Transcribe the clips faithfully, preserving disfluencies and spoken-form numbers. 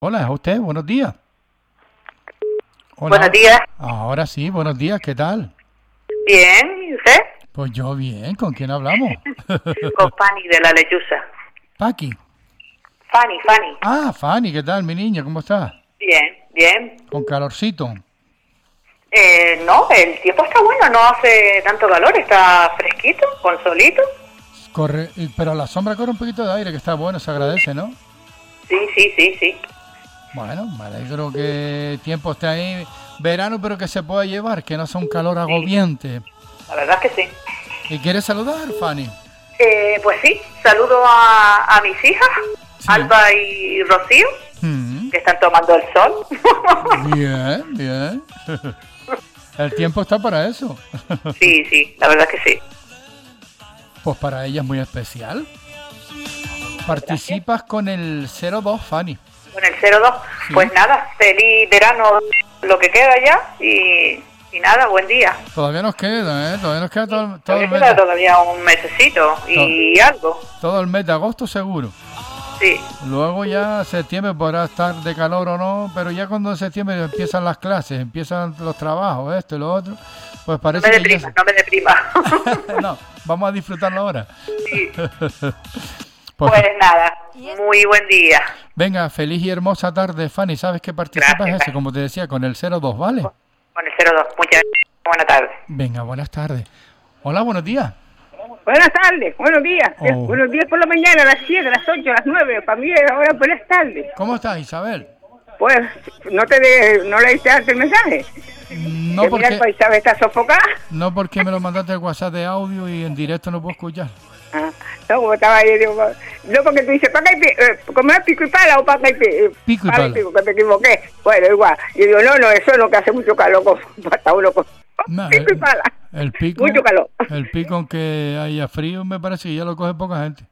Hola, ¿es usted? Buenos días. Hola. Buenos días. Ahora sí, buenos días, ¿qué tal? Bien, ¿y usted? Pues yo bien, ¿con quién hablamos? Con Fanny de la Lechuza. Paqui. Fanny, Fanny. Ah, Fanny, ¿qué tal, mi niña? ¿Cómo estás? Bien, bien. Con calorcito. Eh, no, el tiempo está bueno, no hace tanto calor, está fresquito, con solito. Corre, y- pero a la sombra corre un poquito de aire, que está bueno, se agradece, ¿no? Sí, sí, sí, sí. Bueno, me alegro que el tiempo esté ahí, verano, pero que se pueda llevar, que no sea un calor agobiante. La verdad es que sí. ¿Y quieres saludar, Fanny? Eh, pues sí, saludo a, a mis hijas, Sí. Alba y Rocío, Mm, que están tomando el sol. bien, bien. El tiempo está para eso. Sí, sí, la verdad es que sí. Pues para ella es muy especial. Participas con el cero dos, Fanny. Con el cero dos, Sí. pues nada, feliz verano lo que queda ya y, y nada, buen día. Todavía nos queda, ¿eh? Todavía nos queda todo, todo, Todavía el, mes, queda todavía un mesecito y algo, todo el mes de agosto seguro. sí. Luego ya septiembre podrá estar de calor o no, pero ya cuando en septiembre empiezan las clases, empiezan los trabajos, esto y lo otro, pues No parece me que ya deprima, no me deprima. se- No, vamos a disfrutarlo ahora. Sí. Pues, Pues nada, muy buen día. venga, feliz y hermosa tarde, Fanny. Sabes que participas Gracias. ese, como te decía, con el cero dos, ¿vale? Con el cero dos, muchas buenas tardes. Venga, buenas tardes. Hola, buenos días. Buenas tardes, buenos días. Oh. Buenos días por la mañana, a las siete, a las ocho, a las nueve. Para mí es ahora buenas tardes. ¿Cómo estás, Isabel? Pues, ¿no te de, no leíste antes el mensaje? No Que mira, porque, el paisaje está sofocada. no porque me lo mandaste el WhatsApp de audio y en directo no puedo escuchar. Ah, no, como estaba ahí, digo, no, porque tú dices, paca y pi- eh, ¿cómo es pico y pala o paca y pi- eh, Pico y pala pala. pico, que me equivoqué? Bueno, igual. Y digo, no, no, eso no, que hace mucho calor, con, hasta uno con No, pico y el- pala. El pico, Mucho calor. el pico aunque haya frío me parece que ya lo coge poca gente.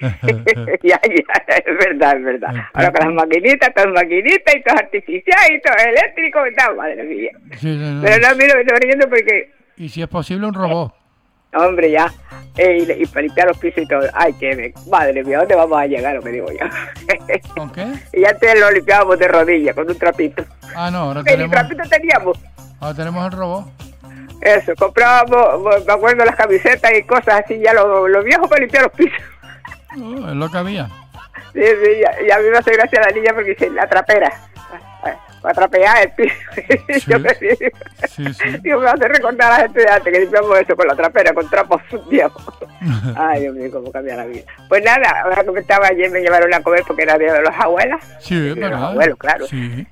ya, ya, es verdad, es verdad. El Ahora con pico. las maquinitas, todas maquinitas y todo artificial y todo eléctrico y tal, madre mía. Sí, sí, no. Pero no, mira, me estoy riendo porque, Y si es posible un robot. hombre, ya, eh, y, y para limpiar los pisos y todo. Ay, que me, madre mía, ¿dónde vamos a llegar? Lo que digo yo. ¿Con qué? Y antes lo limpiábamos de rodillas con un trapito. Ah, no, ahora Que ni tenemos, trapito teníamos. ahora tenemos el robot. Eso, comprábamos, me acuerdo, las camisetas y cosas así, ya lo, lo viejo para limpiar los pisos. Oh, es lo que había. Sí, sí, ya, ya a mí me hace gracia la niña porque dice, la trapera. Para trapear el piso. Sí, Yo me digo, sí, sí. digo, me hace recordar a la gente de antes que limpiamos eso con la trapera, con trapos sucios. Ay, Dios mío, cómo cambia la vida. Pues nada, ahora que estaba ayer me llevaron a comer porque era día de los abuelas. Sí, es de los verdad. abuelos, claro. Sí.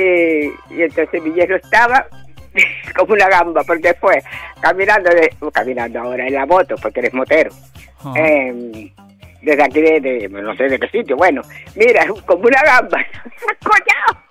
Y, y entonces mi yerno estaba como una gamba, porque fue caminando, de, caminando ahora en la moto, porque eres motero. Ah. Eh, desde aquí, de, de- no sé de qué sitio, bueno, mira, como una gamba, collado.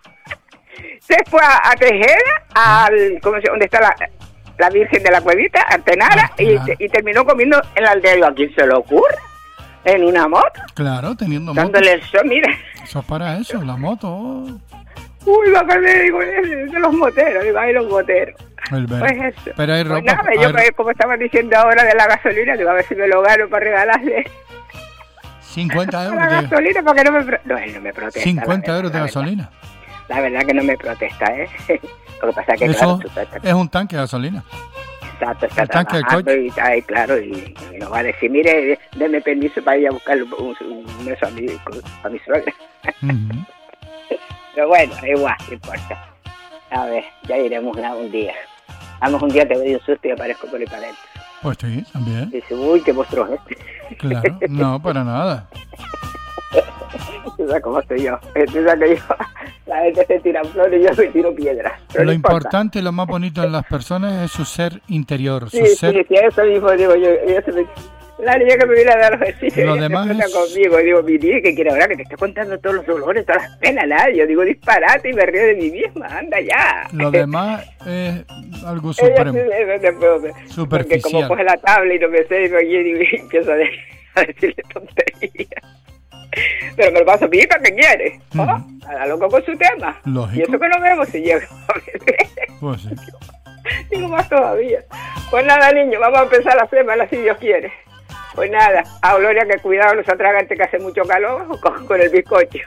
Se fue a, a Tejeda, al, ¿cómo se, ¿dónde está la, la Virgen de la Cuevita? Artenara, Ah, y, claro. y terminó comiendo en la aldea. ¿A quién se le ocurre? En una moto, Claro, teniendo moto. dándole el sol, mira. Eso es para eso, la moto. Uy, va a perder, digo, de, de los moteros, digo, ay, los moteros. El ver- Pues eso. Pero hay Pues ropa. nada, hay yo, ro- pues, como estaban diciendo ahora de la gasolina, digo, a ver si me lo gano para regalarle cincuenta la euros de, gasolina para que no me... pro- No, él no me protesta. cincuenta la euros de verdad, gasolina. La verdad, la verdad que no me protesta, ¿eh? Lo que pasa es que, claro, Eso tú estás- es un tanque de gasolina. Exacto, está el tanque del trabajando coche. y, está ahí, claro, y, y nos va a decir, mire, déme permiso para ir a buscar un, un, un eso a mi, a mi suegra. Ujú. Pero bueno, igual, no importa. A ver, ya iremos una- un día. Vamos un día, te doy un susto y aparezco por el para adentro. Pues sí, también. Dice, uy, qué monstruo este. Claro, no, para nada. Tú sabes cómo estoy yo. Tú sabes que yo, la gente se tira flores y yo me tiro piedras. Pero Lo no importa. importante y lo más bonito en las personas es su ser interior, su Sí, sí, ser. sí, eso mismo digo yo. yo se me- La niña que me viene a dar los ejercicios, Lo ella se demás cuenta es- conmigo. Y digo, mi niña, ¿qué quiere ahora? Que te esté contando todos los dolores, todas las penas, nada. Yo digo disparate y me río de mí misma. Anda ya. Lo demás es algo Ella supremo. sí, no te puedo- Porque Superficial. como coge la tabla y no me sé, digo, y, y empiezo a, de- a decirle tonterías. Pero me lo paso bien, ¿qué quiere? ¿Oh? Ujú. A la loco con su tema. Lógico. Y eso que no vemos si llega a ver. Pues sí. Digo más todavía. Pues nada, niño, vamos a empezar la semana si Dios quiere. Pues nada, a Gloria que cuidado no se atragante que hace mucho calor con, con el bizcocho.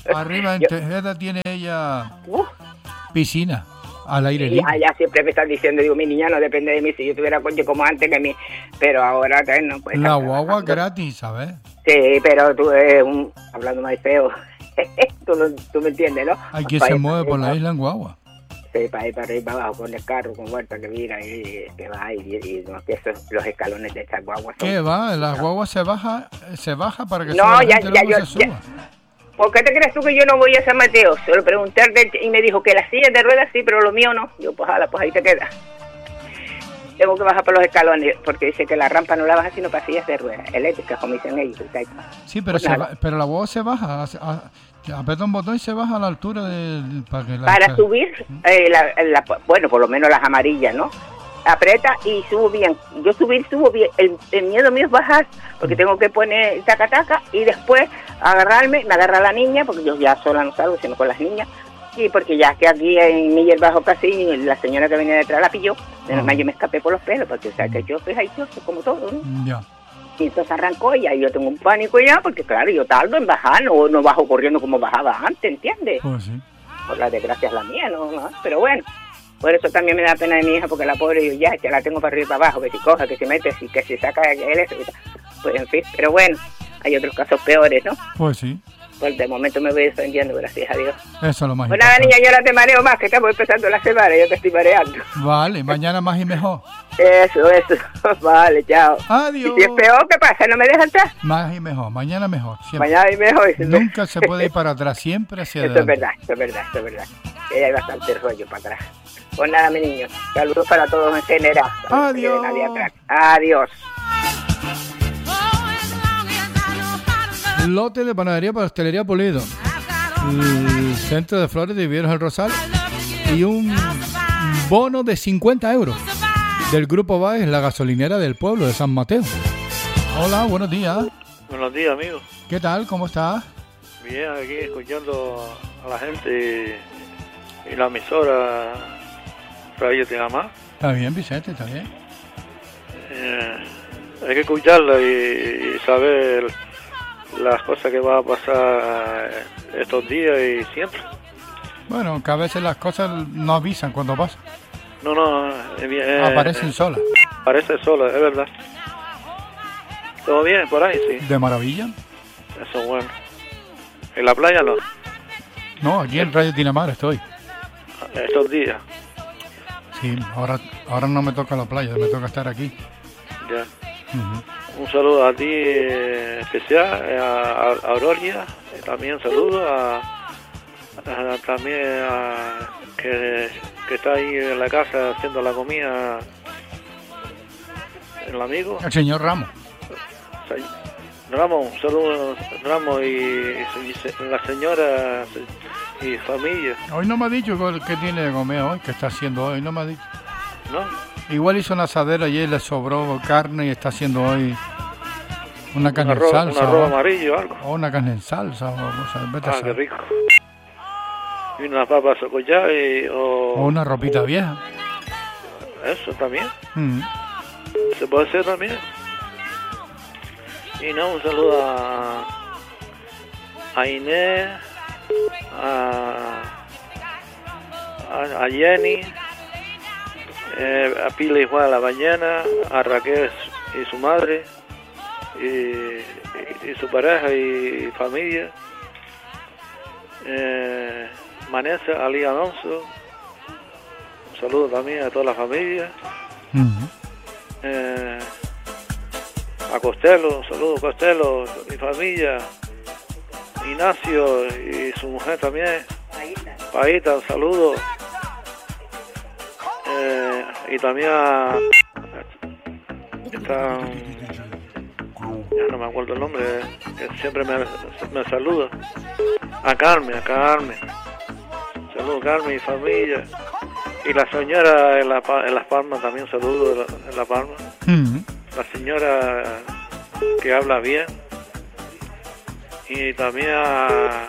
Arriba en Yo- Tejeda tiene ella Uf, piscina al aire y libre. allá siempre me están diciendo, digo, mi niña no depende de mí, si yo tuviera coche como antes que mí, pero ahora que no puede La estar guagua trabajando. gratis, ¿sabes? Sí, pero tú eres un, hablando más feo, tú, lo- tú me entiendes, ¿no? Hay quien Pa' se ir mueve para por la arriba, isla en guagua. Sí, para ir para arriba y para abajo con el carro, con vuelta que mira y que va y, y no, que esos, los escalones de estas guaguas son- ¿Qué va? La guagua se baja, se baja para que No, suba la ya- gente, ya luego yo- se suba. ¿Por qué te crees tú que yo no voy a San Mateo? Se lo pregunté al de- y me dijo que las sillas de ruedas sí, pero lo mío no. Yo, pues, ala, pues ahí te quedas. Tengo que bajar por los escalones, porque dice que la rampa no la baja sino para sillas de ruedas eléctricas, como dicen ellos. y tal. Sí, pero, Pues se nada. va- pero la guagua se baja, hace- a- aprieta un botón y se baja a la altura de, para que la... Para subir, eh, la- la- bueno, por lo menos las amarillas, ¿no? Aprieta y subo bien. Yo subir, subo bien. El, el miedo mío es bajar, porque tengo que poner taca taca y después agarrarme, me agarra la niña, porque yo ya sola no salgo, sino con las niñas. Y porque ya que aquí en Miller Bajo casi, la señora que venía detrás la pilló, de normal yo me escapé por los pelos, porque o sea que yo pues ahí yo soy como todo, ¿no? Ya. Y entonces arrancó y ahí yo tengo un pánico ya, porque claro, yo tardo en bajar, no, no bajo corriendo como bajaba antes, ¿entiendes? Pues sí. Por la desgracia es la mía, ¿no? ¿no? Pero bueno, por eso también me da pena de mi hija, porque la pobre yo ya, ya la tengo para arriba y para abajo, que si coja, que si mete, si, que si saca él eso, y tal. Pues en fin, pero bueno, hay otros casos peores, ¿no? Pues sí. Pues de momento me voy defendiendo, gracias a Dios. Eso es lo más Pues nada, importante. niña, yo ahora te mareo más, que estamos empezando la semana, yo te estoy mareando. Vale, mañana más y mejor. Eso, eso, vale, chao. Adiós. Y si es peor, ¿qué pasa? ¿No me dejan atrás? Más y mejor, mañana mejor. Siempre. Mañana hay mejor. Nunca se puede ir para atrás, siempre hacia Eso es adelante. verdad, eso es verdad, eso es verdad. Que hay bastante rollo para atrás. Pues nada, mi niño. Saludos para todos en general. Adiós. Nadie atrás. Adiós. Lote de panadería para hostelería Pulido. El centro de flores de Viveros El Rosal. Y un bono de cincuenta euros del Grupo Baez, la gasolinera del pueblo de San Mateo. Hola, buenos días. Buenos días, amigos. ¿Qué tal? ¿Cómo estás? Bien, aquí escuchando a la gente y la emisora Radio Tejamá. Está bien, Vicente, está bien. Eh, hay que escucharla y, y saber las cosas que va a pasar estos días y siempre. Bueno, que a veces las cosas no avisan cuando pasan. No, no, eh, bien, eh, Aparecen solas. Aparece sola, es verdad. ¿Todo bien por ahí? Sí, De maravilla. eso es bueno. ¿En la playa no? No, aquí en Radio Dinamar estoy. Estos días, Sí, ahora, ahora no me toca la playa, me toca estar aquí. ya. Ujú. Un saludo a ti eh, especial, eh, a, a Aurelia, y también saludo a, a- también a que, que está ahí en la casa haciendo la comida, el amigo. El señor Ramos. Ramos, un saludo Ramos y, y la señora y familia, Hoy no me ha dicho qué tiene de comer hoy, qué está haciendo hoy, no me ha dicho. ¿no? Igual hizo una asadera y le sobró carne y está haciendo hoy una Un carne en arroz, un salsa. arroz o, amarillo o algo. o una carne en salsa o cosas. Vete a Ah, qué saber. rico. Y una papa socollá y o, O una ropita vieja. eso también. Mm. Se puede hacer también. Y no, un saludo a, a Inés, a, a, a Jenny, eh, a Pila y Juan La Mañana, a Raquel y su madre, y, y, y su pareja y familia, eh, Vanessa, Ali Alonso, un saludo también a toda la familia. Mm. Eh, a Costello, saludos Costello y familia, Ignacio y su mujer también, Paita, un saludo, eh, y también a esta, ya no me acuerdo el nombre, que siempre me, me saluda, a Carmen, a Carmen, saludos Carmen y familia, y la señora en, la, Pa- en Las Palmas también saludo en La Palma. Mm. La señora que habla bien, y también a, a-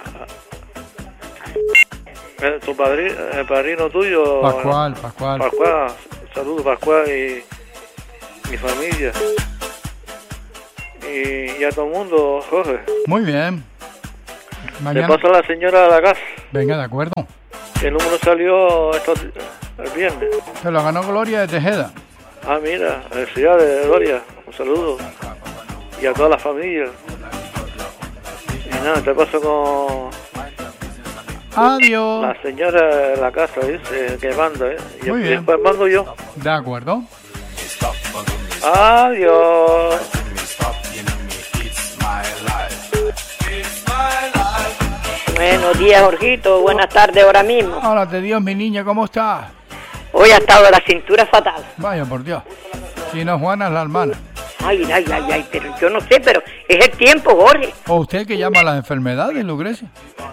a tu padrino, el padrino tuyo, Pascual, Pascual. Pascual, saludos Pascual y mi familia, y, y a todo el mundo, Jorge. Muy bien. Mañana. Le paso a la señora de la casa. Venga, de acuerdo. El número salió estos, el viernes. Se lo ganó Gloria de Tejeda. Ah, mira, felicidades, Gloria. Un saludo. Y a toda la familia. Y nada, te paso con Adiós. la señora de la casa, dice, que manda, ¿eh? Y Muy bien. después mando yo. De acuerdo. Adiós. Buenos días, Jorgito. Buenas tardes ahora mismo. Hola, de Dios, mi niña, ¿cómo estás? Hoy ha estado la cintura fatal. Vaya, por Dios. Si no, Juana es la hermana. Ay, ay, ay, ay, pero yo no sé, pero es el tiempo, Jorge. ¿O usted que llama a las enfermedades, Lucrecia?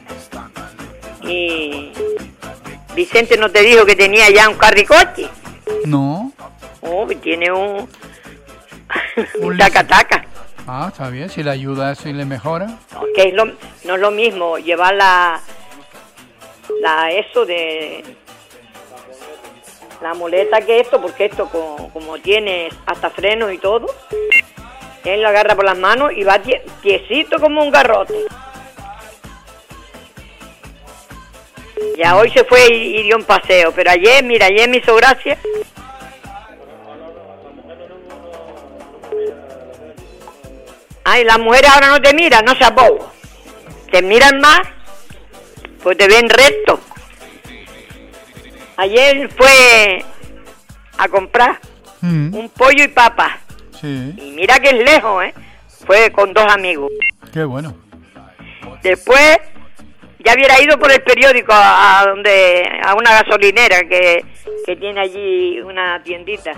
Y Vicente no te dijo que tenía ya un carricoche. No. Oh, que tiene un... Un un taca-taca. Ah, está bien. Si le ayuda eso y le mejora. No, que es lo, no es lo mismo llevar la... la eso de... la muleta que esto, porque esto como, como tiene hasta frenos y todo, él lo agarra por las manos y va tie, tiesito como un garrote. Ya hoy se fue y, y dio un paseo, pero ayer, mira, ayer me hizo gracia. Ay, las mujeres ahora no te miran, no seas bobo. Te miran más, pues te ven recto. Ayer fue a comprar Mm, un pollo y papa. sí. Y mira que es lejos, ¿eh? Fue con dos amigos. Qué bueno. Después ya hubiera ido por el periódico a, a donde a una gasolinera que, que tiene allí una tiendita.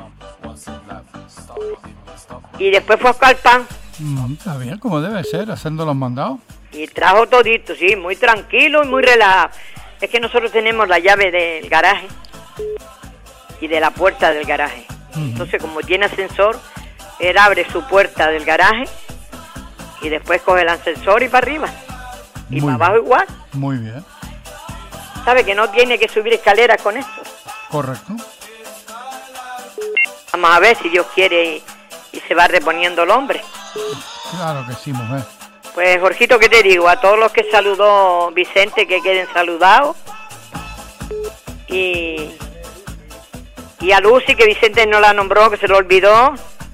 Y después fue a buscar pan Mm, está bien, como debe ser, haciendo los mandados. y trajo todito, sí, muy tranquilo y muy relajado. Es que nosotros tenemos la llave del garaje y de la puerta del garaje. Entonces, como tiene ascensor, él abre su puerta del garaje y después coge el ascensor y para arriba. Y Muy para abajo bien. igual. Muy bien. ¿Sabe que no tiene que subir escaleras con esto? Correcto. Vamos a ver si Dios quiere y, y se va reponiendo el hombre. Claro que sí, mujer. Pues, Jorgito, ¿qué te digo? A todos los que saludó Vicente, que queden saludados. Y, y a Lucy, que Vicente no la nombró, que se lo olvidó.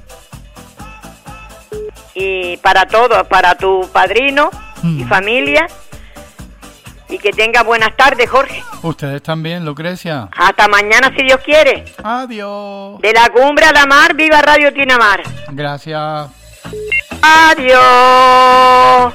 Y para todos, para tu padrino y Mm. familia. Y que tenga buenas tardes, Jorge. Ustedes también, Lucrecia. Hasta mañana, si Dios quiere. Adiós. De la cumbre a la mar, viva Radio Tinamar. Gracias. Adiós.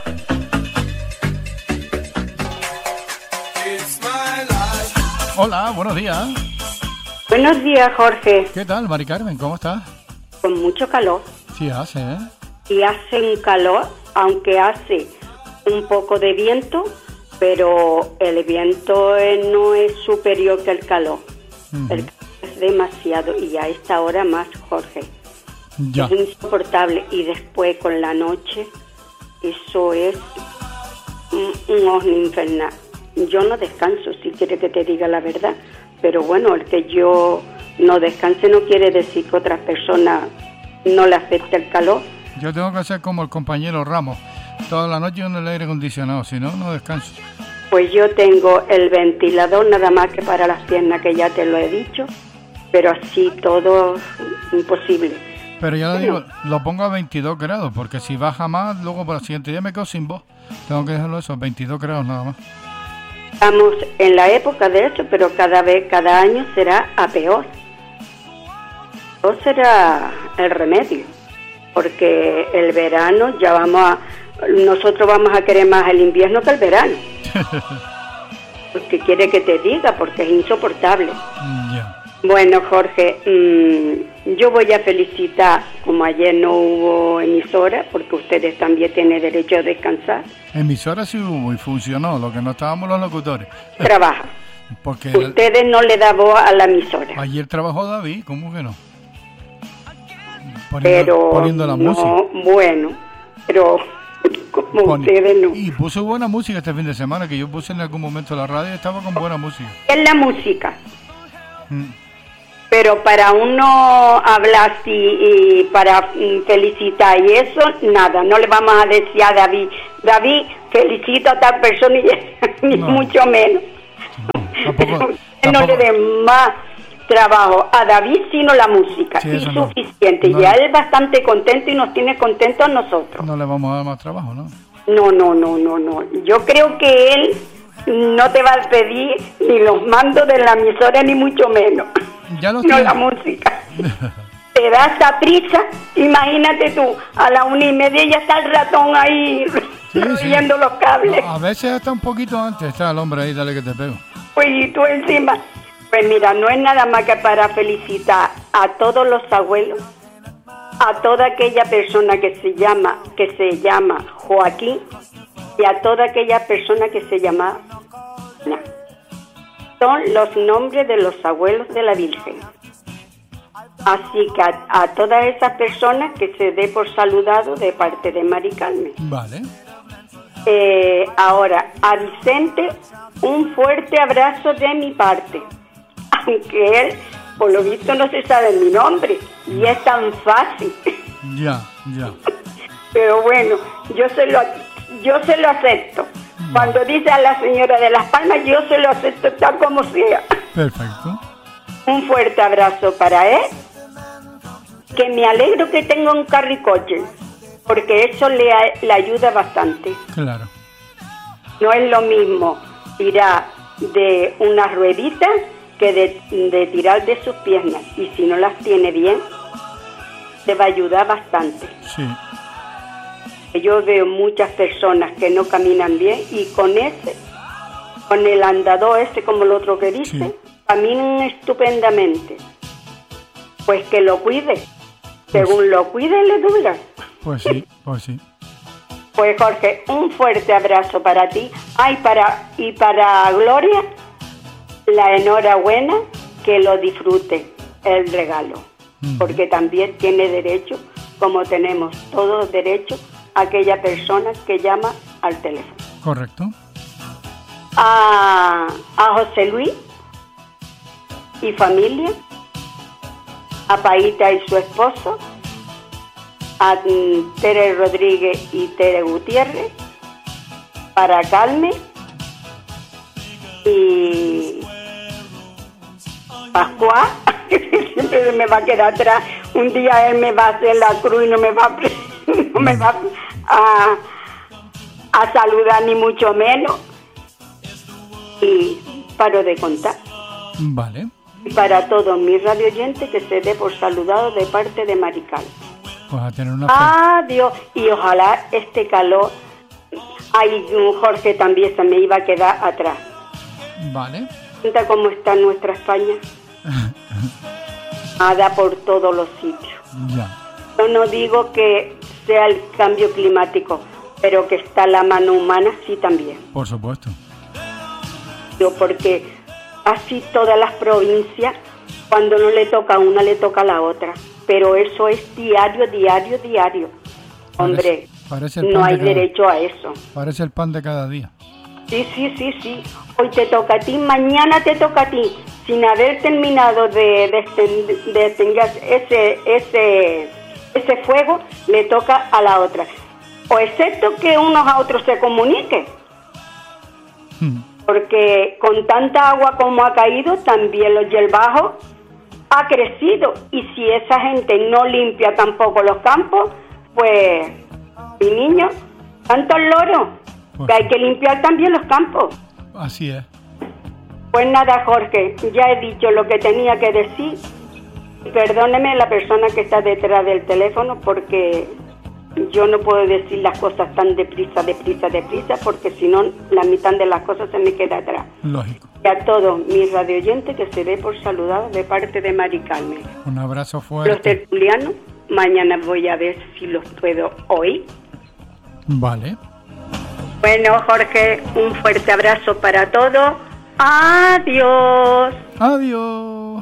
Hola, buenos días. Buenos días, Jorge. ¿Qué tal, Mari Carmen? ¿Cómo estás? Con mucho calor. Sí hace, ¿eh? Y hace un calor, aunque hace un poco de viento, pero el viento eh, no es superior que el calor. Ujú. El calor es demasiado y a esta hora más, Jorge. Ya. Es insoportable. Y después con la noche, eso es un, un horno infernal. Yo no descanso, si quiere que te diga la verdad. Pero bueno, el que yo no descanse no quiere decir que a otras personas no le afecte el calor. Yo tengo que hacer como el compañero Ramos. Toda la noche en el aire acondicionado, si no, no descanso. Pues yo tengo el ventilador nada más que para las piernas, que ya te lo he dicho, pero así todo imposible. Pero ya le Bueno. digo, lo pongo a veintidós grados, porque si baja más, luego para el siguiente día me quedo sin voz. Tengo que dejarlo eso, veintidós grados nada más. Estamos en la época de eso, pero cada vez, cada año será a peor. O será el remedio, porque el verano ya vamos a... Nosotros vamos a querer más el invierno que el verano. Pues, ¿qué quiere que te diga? Porque es insoportable. Ya. Bueno, Jorge, mmm, yo voy a felicitar, como ayer no hubo emisora, porque ustedes también tienen derecho a descansar. Emisora sí hubo y funcionó, lo que no estábamos los locutores. Trabaja. Porque el- Ustedes no le dan voz a la emisora. ayer trabajó David, ¿cómo que no? Poniendo, Pero poniendo la no, música. bueno, pero como Poni- ustedes no. Y puso buena música este fin de semana, que yo puse en algún momento la radio y estaba con buena música. Es la música, Mm. pero para uno hablar así y para mm, felicitar y eso, nada, no le vamos a decir a David, David, felicito a tal persona y ni No. mucho menos. Tampoco, no tampoco- le den más trabajo a David sino la música, Sí, y eso no. suficiente, No. y a él bastante contento y nos tiene contentos a nosotros. no le vamos a dar más trabajo, ¿no? No, no, no, no, no. Yo creo que él no te va a pedir ni los mandos de la emisora ni mucho menos. Ya los No tiene. la música. Te da esa prisa, imagínate tú, a la una y media ya está el ratón ahí Sí, sí. royendo los cables. A veces hasta un poquito antes está el hombre ahí, dale que te pego. Pues y tú encima. Pues mira, no es nada más que para felicitar a todos los abuelos, a toda aquella persona que se llama, que se llama Joaquín, y a toda aquella persona que se llama Ana. Son los nombres de los abuelos de la Virgen. Así que a, a todas esas personas que se dé por saludado de parte de Mari Carmen. Vale. Eh, ahora, a Vicente, un fuerte abrazo de mi parte. Aunque él, por lo visto, no se sabe mi nombre. Y es tan fácil. Ya, ya. Pero bueno, yo se lo, yo se lo acepto. Cuando dice a la señora de Las Palmas, yo se lo acepto tal como sea. Perfecto. Un fuerte abrazo para él. Que me alegro que tenga un carricoche. Porque eso le, a- le ayuda bastante. Claro. No es lo mismo tirar de una ruedita que de, de tirar de sus piernas. Y si no las tiene bien, te va a ayudar bastante. Sí. Yo veo muchas personas que no caminan bien y con ese, con el andador ese, como el otro que dice, Sí. caminan estupendamente. Pues que lo cuide. Según lo cuide, le dura. Pues sí, pues sí. Pues Jorge, un fuerte abrazo para ti. Ay, para y para Gloria, la enhorabuena, que lo disfrute el regalo, Ujú. porque también tiene derecho, como tenemos todos derecho, a aquella persona que llama al teléfono. Correcto. A, a José Luis y familia, a Paíta y su esposo, a mm, Tere Rodríguez y Tere Gutiérrez, para Carmen y Pascual, que siempre me va a quedar atrás. Un día él me va a hacer la cruz y no me va a, pre- no me va a, a saludar ni mucho menos. Y paro de contar. Vale. Y para todos mis radio oyentes, que se dé por saludado de parte de Marical. Pues a tener una fe. Adiós. Y ojalá este calor. Ay, Jorge también se me iba a quedar atrás. Vale. Cuenta cómo está nuestra España. Nada por todos los sitios. Ya. Yo no digo que sea el cambio climático, pero que está la mano humana, sí también. Por supuesto. Yo porque así todas las provincias, cuando no le toca a una, le toca a la otra. Pero eso es diario, diario, diario. Hombre, Parece- parece el no pan de hay cada- derecho a eso. Parece el pan de cada día. Sí, sí, sí, sí. Hoy te toca a ti, mañana te toca a ti. Sin haber terminado de, de, extend- de extinguir ese, ese, ese fuego, le toca a la otra. O excepto que unos a otros se comuniquen. Hmm. Porque con tanta agua como ha caído, también los hierbajos ha crecido. Y si esa gente no limpia tampoco los campos, pues, mi niño, tantos loros, Pues que hay que limpiar también los campos. Así es. Pues nada, Jorge, ya he dicho lo que tenía que decir. Perdóneme la persona que está detrás del teléfono, porque yo no puedo decir las cosas tan deprisa, deprisa, deprisa, porque si no, la mitad de las cosas se me queda atrás. Lógico. Y a todos mis radioyentes, que se dé por saludado de parte de Mari Carmen. Un abrazo Los fuerte. tertulianos, mañana voy a ver si los puedo oír. Vale. Bueno, Jorge, un fuerte abrazo para todos. Adiós. Adiós.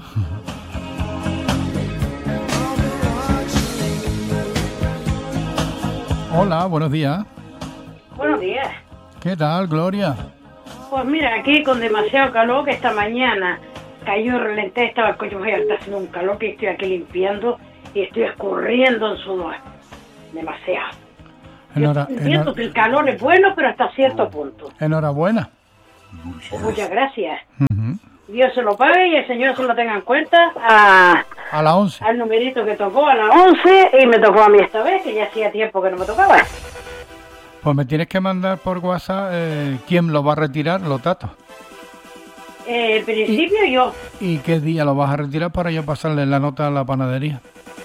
Hola, buenos días. Buenos días. ¿Qué tal, Gloria? Pues mira, aquí con demasiado calor, que esta mañana cayó relenté, estaba el coche, ya está haciendo un calor que estoy aquí limpiando y estoy escurriendo en sudor. Demasiado. Enhora, Entiendo enhora, que el calor es bueno, pero hasta cierto punto. enhorabuena. Muchas gracias. Uh-huh. Dios se lo pague y el Señor se lo tenga en cuenta a, A las once. al numerito que tocó a las once y me tocó a mí esta vez, que ya hacía tiempo que no me tocaba. Pues me tienes que mandar por WhatsApp eh, quién lo va a retirar, los datos. Eh, en principio yo. ¿Y qué día lo vas a retirar para yo pasarle la nota a la panadería?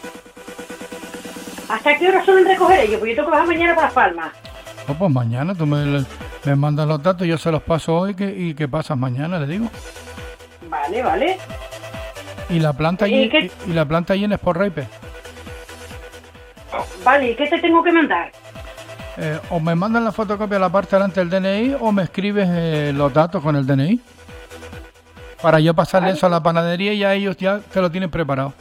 ¿Hasta qué hora suelen recoger ellos? Pues yo tengo que bajar mañana para Las Palmas. Oh, pues mañana tú me, me mandas los datos, yo se los paso hoy que, y que pasas mañana, le digo. Vale, vale. Y la planta ¿Y allí, qué? y, y la planta allí en Sport Raper. Vale, ¿y qué te tengo que mandar? Eh, o me mandan la fotocopia de la parte delante del D N I o me escribes eh, los datos con el D N I. Para yo pasarle Vale. eso a la panadería y ya ellos ya te lo tienen preparado.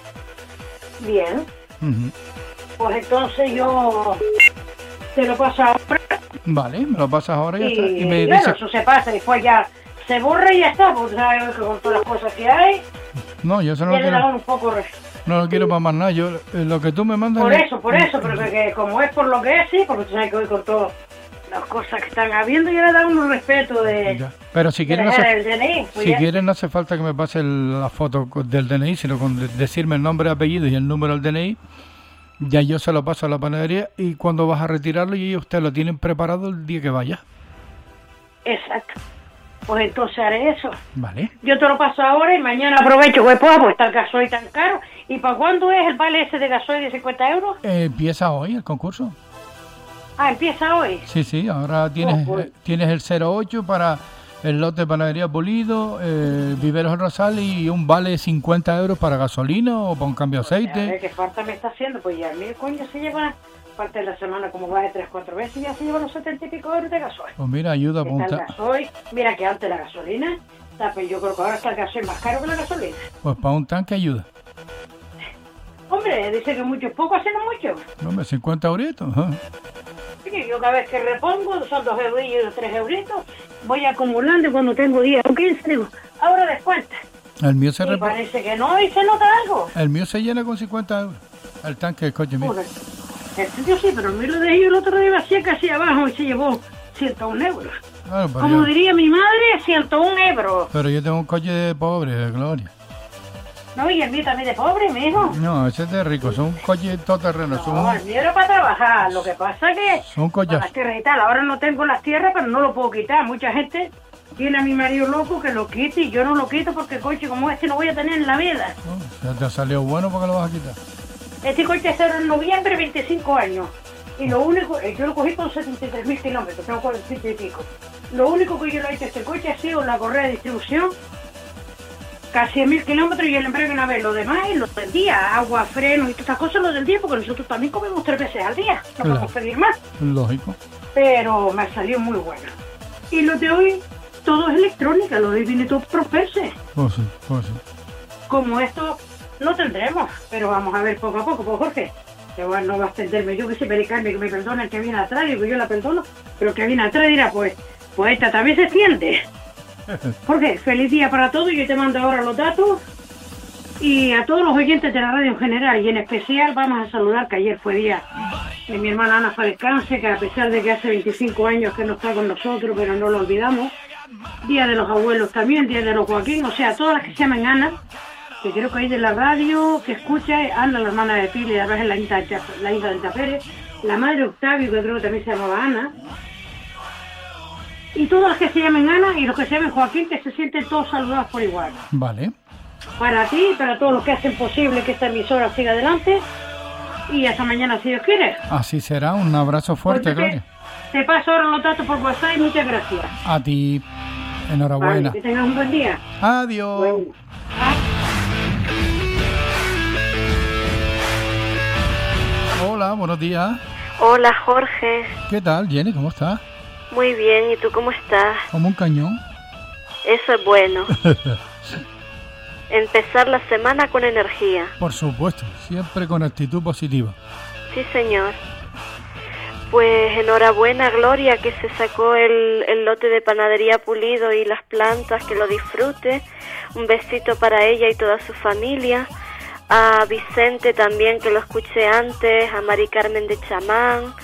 Bien. Ujú. Pues entonces yo te lo paso ahora Vale, me lo pasas ahora y ya y, está. Y me claro, dices, eso se pasa, después ya se borra y ya está, porque sabes que con todas las cosas que hay, no, yo eso no lo ya le da quiero, un poco... re- no lo quiero para más nada. Yo, eh, lo que tú me mandas... Por le- eso, por eso, pero que como es por lo que es, sí, porque tú sabes que hoy con todas las cosas que están habiendo ya le da un respeto de, Ya. Pero si de quieres, no dejar hace, el D N I. Pues si ya- quieres no hace falta que me pase el- la foto co- del D N I, sino con de- decirme el nombre, apellido y el número del D N I. Ya yo se lo paso a la panadería y cuando vas a retirarlo y ellos te lo tienen preparado el día que vaya. Exacto. Pues entonces haré eso. Vale. Yo te lo paso ahora y mañana aprovecho que pueda, porque está el gasoil tan caro. ¿Y para cuándo es el vale ese de gasoil de cincuenta euros? Eh, empieza hoy el concurso. Ah, empieza hoy. Sí, sí, ahora tienes, Oh, pues. eh, tienes el cero ocho para el lote de panadería Pulido, eh, Viveros El Rosal y un vale cincuenta euros para gasolina o para un cambio de A ver aceite. qué falta me está haciendo, pues ya mil coño se lleva, parte de la semana como va de tres, cuatro veces, ya se lleva los setenta y pico euros de gasoil. Pues mira, ayuda a Está el apuntar. gasoil, mira que antes la gasolina, está, pues yo creo que ahora está el gasoil más caro que la gasolina. Pues para un tanque ayuda. Hombre, dice que mucho es poco, haciendo mucho. No me cincuenta euritos. Ajá. Oye, yo cada vez que repongo, son dos eurillos, tres euritos, voy acumulando y cuando tengo diez o quince, digo, ahora descuenta. El mío se Y rep- parece que no, y se nota algo. el mío se llena con cincuenta euros. El tanque del coche mío. Joder. El tuyo sí, pero el mío lo dejé yo el otro día vacía casi abajo y se llevó ciento un euros. Claro, pero, Como yo, diría mi madre, ciento un euros. pero yo tengo un coche de pobre, de Gloria. No, y el mío también de pobre, mijo. No, ese es de rico, son coches todoterrenos, son, No, el mío era para trabajar. Lo que pasa que son con coches. las tierras y tal, ahora no tengo las tierras, pero no lo puedo quitar. Mucha gente tiene a mi marido loco que lo quite y yo no lo quito porque el coche como este no voy a tener en la vida. Oh, ya te ha salido bueno porque lo vas a quitar. Este coche cerró en noviembre, veinticinco años. Y lo único, eh, yo lo cogí con setenta y tres mil kilómetros, tengo cuarenta y pico. Lo único que yo le he hecho a este coche ha sido la correa de distribución, casi mil kilómetros y el embrague una vez. Lo demás es lo del día, agua, frenos y todas esas cosas, lo del día, porque nosotros también comemos tres veces al día, no Claro. podemos pedir más. Lógico. Pero me salió muy bueno. Y lo de hoy, todo es electrónica, lo de hoy viene todo por Perse. Pues sí, pues sí. Como esto no tendremos, pero vamos a ver poco a poco, pues Jorge, que bueno, no va a extenderme yo que sé, Pericarme, que me perdona el que viene atrás, digo yo la perdono, pero el que viene atrás dirá, pues, pues esta también se extiende. Jorge, feliz día para todos, yo te mando ahora los datos y a todos los oyentes de la radio en general y en especial vamos a saludar que ayer fue día de mi hermana Ana para descanse, que a pesar de que hace veinticinco años que no está con nosotros, pero no lo olvidamos, día de los abuelos también, día de los Joaquín, o sea, todas las que se llaman Ana, que creo que hay de la radio, que escucha, Ana, la hermana de Pili, además es la hija de Cha- la hija de Pérez, la madre de Octavio, que creo que también se llamaba Ana, y todas las que se llamen Ana y los que se llamen Joaquín, que se sienten todos saludados por igual. Vale. Para ti y para todos los que hacen posible que esta emisora siga adelante, y hasta mañana si Dios quiere. Así será. Un abrazo fuerte, Pues te- Gloria. Te paso ahora los datos por WhatsApp y muchas gracias. A ti. Enhorabuena. Vale, que tengas un buen día. Adiós. Bueno. Hola, buenos días. Hola Jorge, ¿Qué tal, Jenny? ¿Cómo estás? muy bien, ¿y tú cómo estás? Como un cañón. Eso es bueno. Empezar la semana con energía. Por supuesto, siempre con actitud positiva. Sí, señor. Pues enhorabuena, Gloria, que se sacó el, el lote de panadería Pulido y las plantas, que lo disfrute. Un besito para ella y toda su familia. A Vicente también, que lo escuché antes, a Mari Carmen de Chamán,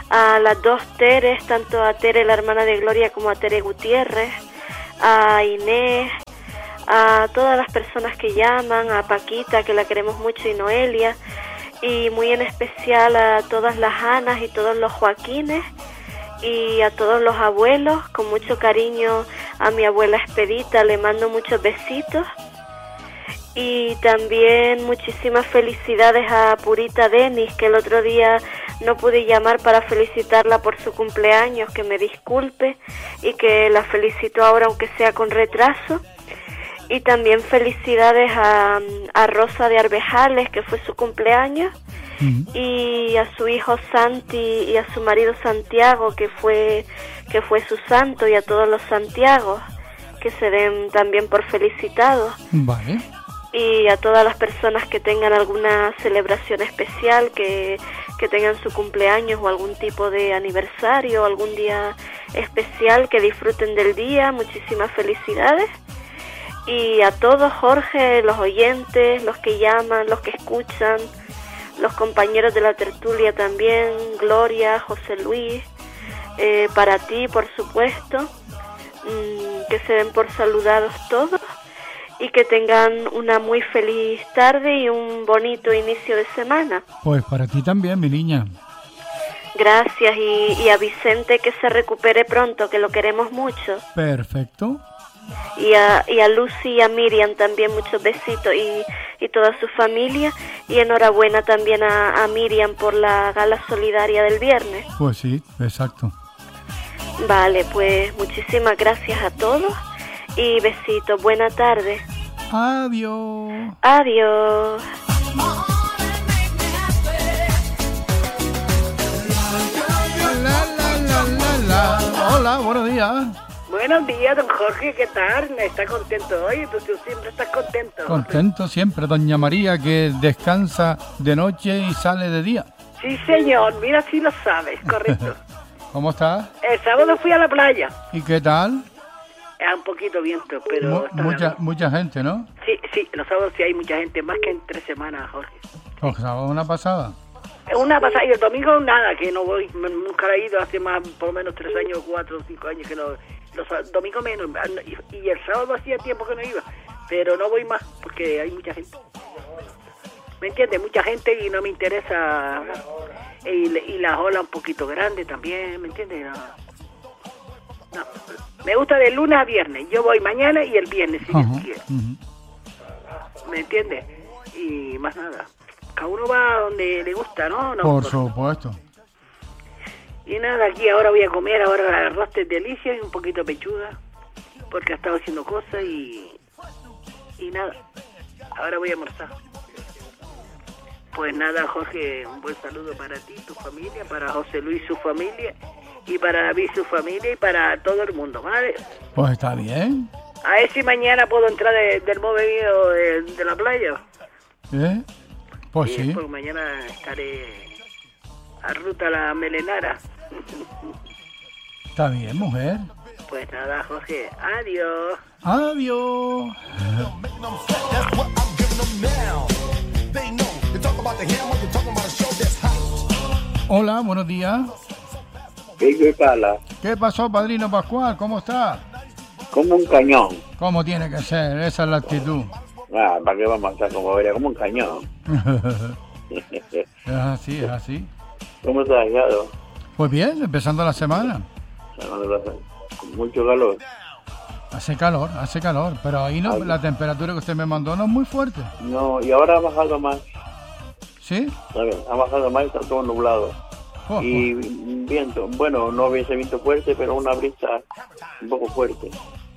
a las dos Teres, tanto a Tere, la hermana de Gloria, como a Tere Gutiérrez, a Inés, a todas las personas que llaman, a Paquita, que la queremos mucho, y Noelia, y muy en especial a todas las Anas y todos los Joaquines, y a todos los abuelos, con mucho cariño a mi abuela Expedita, le mando muchos besitos. Y también muchísimas felicidades a Purita Denis, que el otro día no pude llamar para felicitarla por su cumpleaños, que me disculpe y que la felicito ahora aunque sea con retraso. Y también felicidades a, a Rosa de Arbejales, que fue su cumpleaños, uh-huh. y a su hijo Santi y a su marido Santiago, que fue, que fue su santo, y a todos los Santiagos, que se den también por felicitados. Vale. Y a todas las personas que tengan alguna celebración especial, que, que tengan su cumpleaños o algún tipo de aniversario, algún día especial, que disfruten del día. Muchísimas felicidades. Y a todos, Jorge, los oyentes, los que llaman, los que escuchan, los compañeros de la tertulia también, Gloria, José Luis, eh, para ti, por supuesto, mmm, que se den por saludados todos. Y que tengan una muy feliz tarde y un bonito inicio de semana. Pues para ti también, mi niña. Gracias, y, y a Vicente que se recupere pronto, que lo queremos mucho. Perfecto. Y a, y a Lucy y a Miriam también muchos besitos, y, y toda su familia. Y enhorabuena también a, a Miriam por la gala solidaria del viernes. Pues sí, exacto. Vale, pues muchísimas gracias a todos. Y besitos, buena tarde. Adiós. Adiós. La, la, la, la, la. Hola, buenos días. Buenos días, don Jorge, ¿qué tal? ¿Está contento hoy? Tú, tú siempre estás contento. Contento siempre, doña María, que descansa de noche y sale de día. Sí, señor, mira, sí lo sabes, correcto. ¿Cómo estás? El sábado fui a la playa. ¿Y qué tal? Es un poquito viento, pero... Mu- mucha, mucha gente, ¿no? Sí, sí, los sábados sí hay mucha gente, más que en tres semanas, Jorge. Los sábados una pasada. Una pasada, y el domingo nada, que no voy, nunca he ido, hace más, por lo menos tres años, cuatro o cinco años que no... Los domingos menos, y, y el sábado hacía tiempo que no iba, pero no voy más, porque hay mucha gente. ¿Me entiendes? Mucha gente y no me interesa, y, y la ola un poquito grande también, ¿me entiendes? No. No. Me gusta de lunes a viernes. Yo voy mañana y el viernes, si uh-huh, quiere. Uh-huh. ¿Me entiendes? Y más nada. Cada uno va donde le gusta, ¿no? no Por supuesto. Y nada, aquí ahora voy a comer ahora arroz de delicias y un poquito de pechuga, porque ha estado haciendo cosas y... Y nada, ahora voy a almorzar. Pues nada, Jorge, un buen saludo para ti, tu familia, para José Luis, su familia, y para David, su familia, y para todo el mundo, ¿vale? Pues está bien. A ver si mañana puedo entrar de, del movido de, de la playa. ¿Eh? Pues sí. sí. Pues mañana estaré a ruta a la Melenara. Está bien, mujer. Pues nada, Jorge, adiós. Adiós. Hola, buenos días. ¿Qué pasa? ¿Qué pasó, padrino Pascual? ¿Cómo está? Como un cañón. ¿Cómo tiene que ser? Esa es la actitud. Ah, ¿para qué vamos a estar como vería? Como un cañón. Es así, es así. ¿Cómo estás, Gado? Pues bien, empezando la semana. Con mucho calor. Hace calor, hace calor, pero ahí no, la temperatura que usted me mandó no es muy fuerte. No, y ahora ha bajado más. ¿Sí? ¿Sabes? Ha bajado más y está todo nublado. Oh, y oh. viento, bueno, no había ese viento fuerte, pero una brisa un poco fuerte.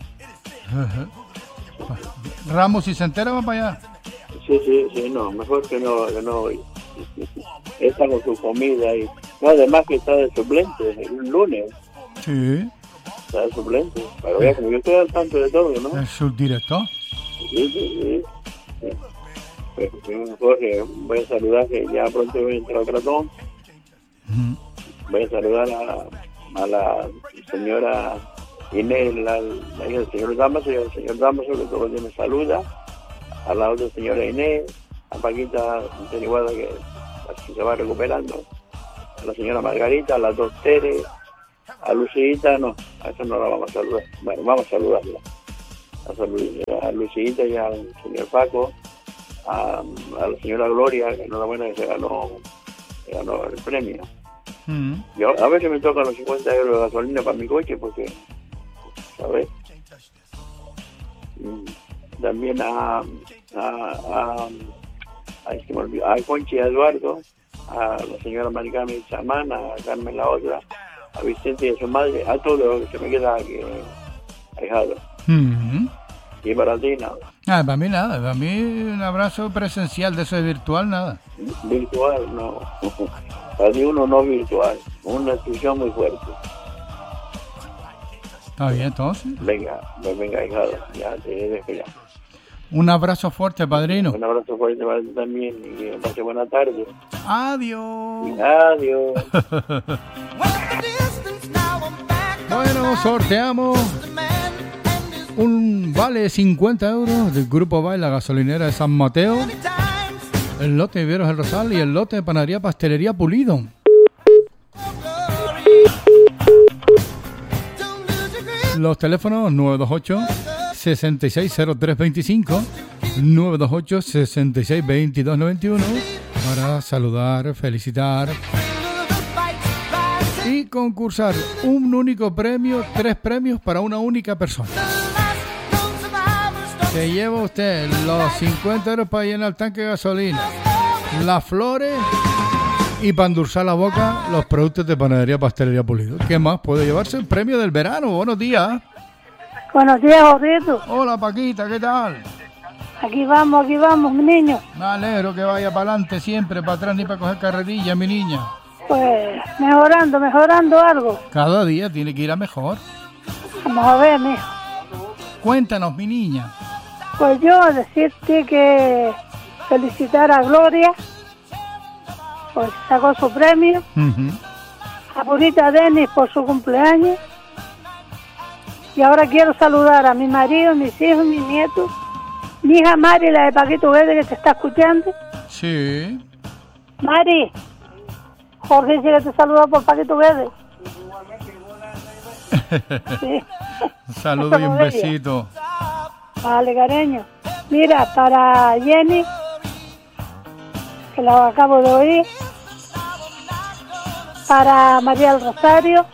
Ramos, si se entera, va para allá. Sí, sí, sí, no, mejor que no, que no. Está con su comida y... No, además que está de suplente el lunes. Sí. Está de suplente. Pero ya, como yo estoy al tanto de todo, ¿no? ¿El subdirector? Sí, sí, sí. sí. Pues, Jorge, voy a saludar, que ya pronto voy a entrar al ratón. Uh-huh. Voy a saludar a, a la señora Inés, la, la hija del señor Damaso, y al señor Damaso, que todos los días me saluda. A la otra señora Inés, a Paquita Teniguada, que, que se va recuperando. a la señora Margarita, a las dos Tere, a Lucita, no, a esa no la vamos a saludar. Bueno, vamos a saludarla. A, salud, a Lucita y al señor Paco, a, a la señora Gloria, que enhorabuena que se ganó, se ganó el premio. Mm. Yo a veces me tocan los cincuenta euros de gasolina para mi coche porque, ¿sabes? También a a, a, a, a Conchi y a Eduardo, a la señora Maricami Chamán, a Carmen la otra, a Vicente y a su madre, a todos los que se me queda aquí alejado. Mm-hmm. Y para ti nada. Ah, para mí nada, para mí un abrazo presencial, de eso de virtual nada. Virtual no, para ti uno no virtual, una institución muy fuerte. Está bien, entonces. Venga, pues venga, hijado, ya te dejo ya. Un abrazo fuerte, padrino. Un abrazo fuerte para ti también y que pase buena tarde. Adiós. Adiós. Bueno, sorteamos un vale de cincuenta euros del Grupo B A E, la gasolinera de San Mateo, el lote de Vivieros del Rosal y el lote de Panadería Pastelería Pulido. Los teléfonos nueve dos ocho, seis seis cero tres dos cinco, nueve dos ocho, seis seis dos dos nueve uno para saludar, felicitar y concursar un único premio, tres premios para una única persona. Se lleva usted los cincuenta euros para llenar el tanque de gasolina, las flores y para endulzar la boca los productos de Panadería Pastelería Pulido. ¿Qué más puede llevarse? El premio del verano. Buenos días. Buenos días, Jorrito. Hola, Paquita, ¿qué tal? Aquí vamos, aquí vamos, mi niño. Me alegro que vaya para adelante siempre, para atrás ni para coger carrerilla, mi niña. Pues mejorando, mejorando algo. Cada día tiene que ir a mejor. Vamos a ver, mijo. Cuéntanos, mi niña. Pues yo decirte que felicitar a Gloria, pues sacó su premio. Uh-huh. A Purita Denis por su cumpleaños. Y ahora quiero saludar a mi marido, mis hijos, mis nietos, mi hija Mari, la de Paquito Verde, que te está escuchando. Sí. Mari, Jorge dice que te saluda por Paquito Verde. Sí. Un saludo y un besito. Vale, cariño. Mira, para Jenny, que la acabo de oír, para María del Rosario,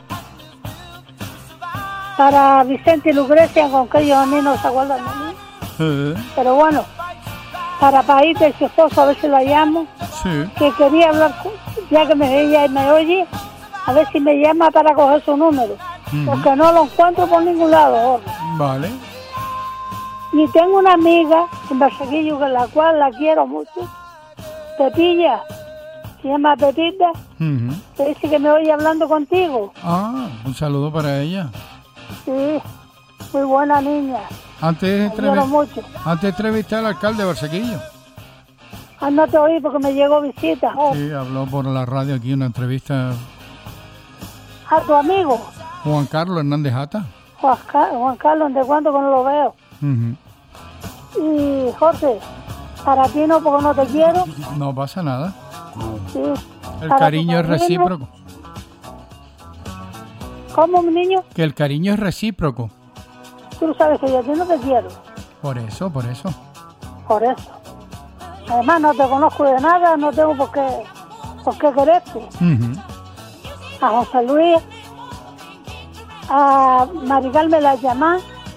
para Vicente y Lucrecia, con que ellos a mí no se acuerdan de mí. Sí. Pero bueno, para Paíta y su esposo, a ver si la llamo. Sí. Que quería hablar, ya que me, ella me oye, a ver si me llama para coger su número. Uh-huh. Porque no lo encuentro por ningún lado. Jorge. Vale. Y tengo una amiga en Barsequillo, que la cual la quiero mucho, Pepilla, se llama Pepita, uh-huh. que dice que me oye hablando contigo. Ah, un saludo para ella. Sí, muy buena niña. Antes me quiero mucho. Antes entrevisté al alcalde de Barsequillo. Ah, no te oí porque me llegó visita. Oh. Sí, habló por la radio aquí una entrevista. ¿A tu amigo? Juan Carlos Hernández Jata. Juan, Car- Juan Carlos, ¿de cuándo que no lo veo? Uh-huh. Y Jorge, para ti no, porque no te quiero. No pasa nada. Sí. El cariño es recíproco. ¿Cómo, mi niño? Que el cariño es recíproco. Tú sabes que yo a ti no te quiero. Por eso, por eso. Por eso. Además, no te conozco de nada, no tengo por qué, por qué quererte. Uh-huh. A José Luis, a Maricarmen la llama,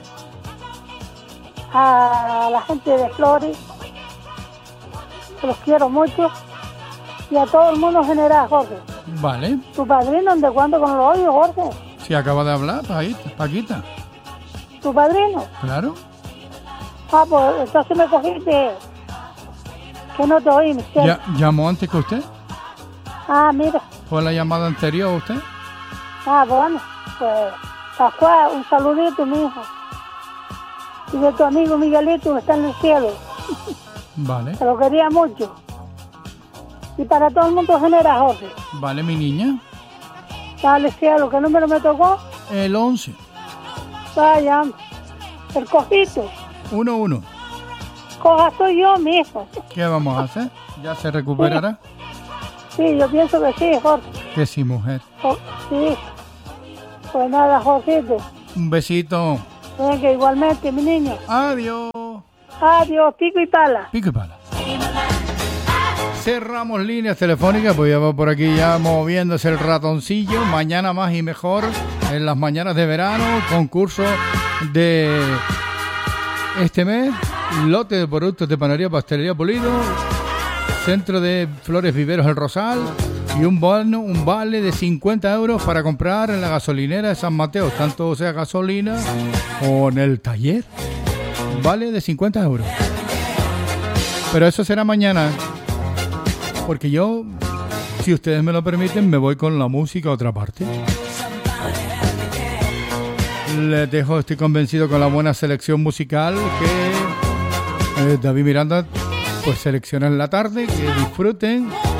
a la gente de Flores, que los quiero mucho, y a todo el mundo en general, Jorge. Vale. ¿Tu padrino de cuándo con lo oye, Jorge? Sí, acaba de hablar, Paquita. Paquita. ¿Tu padrino? Claro. Ah, pues entonces me cogiste que no te oí, mi ¿Ya, ¿Llamó antes que usted? Ah, mira. ¿Fue la llamada anterior a usted? Ah, bueno, pues Pascual, un saludito, mi hijo. Y de tu amigo Miguelito, que está en el cielo. Vale. Te lo quería mucho. Y para todo el mundo genera, Jorge. Vale, mi niña. Dale, cielo, ¿qué número me tocó? El once. Vaya, el cojito. Uno, uno. Coja soy yo, mi hijo. ¿Qué vamos a hacer? ¿Ya se recuperará? Sí, sí, yo pienso que sí, Jorge. Que sí, mujer. Oh, sí. Pues nada, Jorgito. Un besito. Venga, igualmente, mi niño. Adiós. Adiós, pico y pala. Pico y pala. Cerramos líneas telefónicas, pues ya va por aquí ya moviéndose el ratoncillo. Mañana más y mejor en las mañanas de verano. Concurso de este mes. Lote de productos de panadería, pastelería Pulido. Centro de Flores Viveros El Rosal. Y un bono, un vale de cincuenta euros para comprar en la gasolinera de San Mateo, tanto sea gasolina o en el taller. Vale de cincuenta euros. Pero eso será mañana. Porque yo, si ustedes me lo permiten, me voy con la música a otra parte. Les dejo, estoy convencido con la buena selección musical que eh, David Miranda pues selecciona en la tarde. Que disfruten.